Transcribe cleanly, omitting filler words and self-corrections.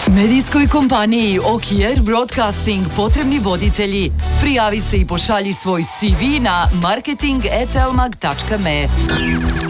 Medijskoj kompaniji OKR Broadcasting potrebni voditelji. Prijavi se i pošalji svoj CV na marketing@elmag.me.